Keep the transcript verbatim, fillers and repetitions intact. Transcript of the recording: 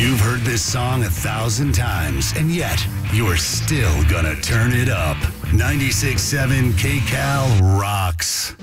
You've heard this song a thousand times, and yet you're still gonna turn it up. ninety-six point seven K Cal rocks.